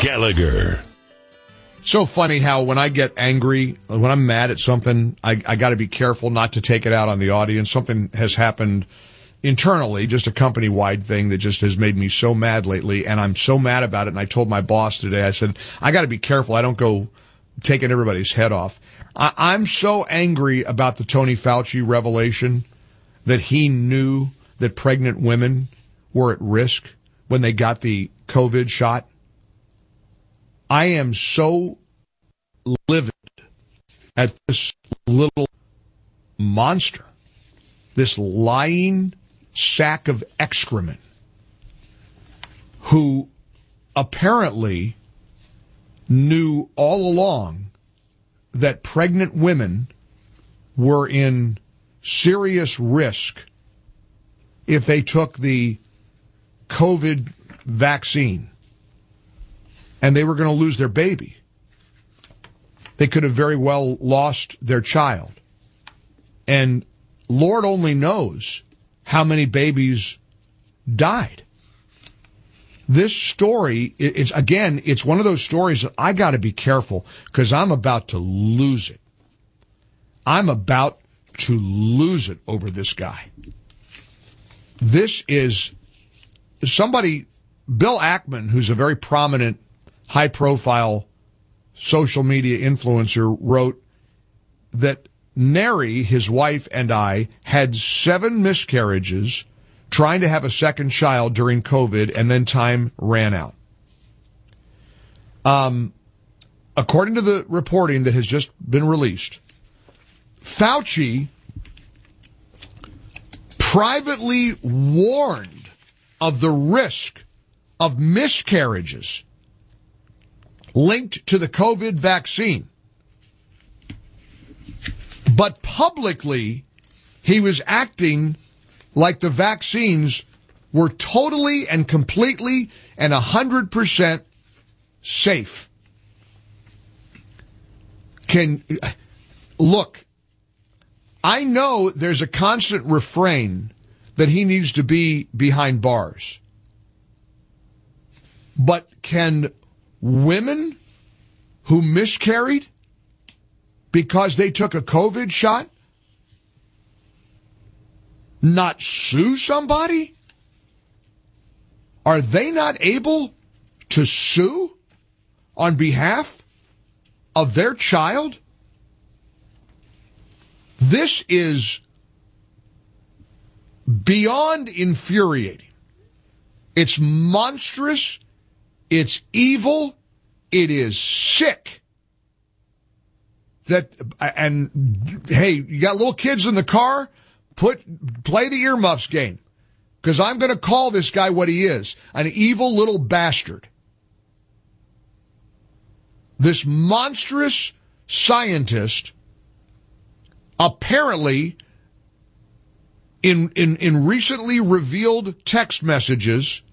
Gallagher. So funny how when I get angry, when I'm mad at something, I got to be careful not to take it out on the audience. Something has happened internally, just a company-wide thing that just has made me so mad lately, and I'm so mad about it. And I told my boss today, I said, I got to be careful. I don't go taking everybody's head off. I'm so angry about the Tony Fauci revelation that he knew that pregnant women were at risk when they got the COVID shot. I am so livid at this little monster, this lying sack of excrement, who apparently knew all along that pregnant women were in serious risk if they took the COVID vaccine. And they were going to lose their baby. They could have very well lost their child. And Lord only knows how many babies died. This story is, again, it's one of those stories that I got to be careful because I'm about to lose it. I'm about to lose it over this guy. This is somebody, Bill Ackman, who's a very prominent, high-profile social media influencer, wrote that Neri, his wife, and I had 7 miscarriages trying to have a second child during COVID, and then time ran out. According to the reporting that has just been released, Fauci privately warned of the risk of miscarriages linked to the COVID vaccine. But publicly, he was acting like the vaccines were totally and completely and 100% safe. Look, I know there's a constant refrain that he needs to be behind bars. But can women who miscarried because they took a COVID shot not sue somebody? Are they not able to sue on behalf of their child? This is beyond infuriating. It's monstrous. It's evil. It is sick. And hey, you got little kids in the car? Play the earmuffs game. Because I'm going to call this guy what he is, an evil little bastard. This monstrous scientist apparently in recently revealed text messages